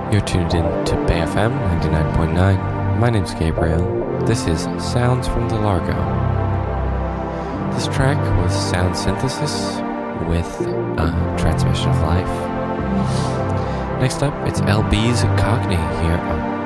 You're tuned in to Bay FM 99.9. My name's Gabriel. This is Sounds from the Largo. This track was Sound Synthesis with Transmission of Life. Next up, it's LB's Cockney here on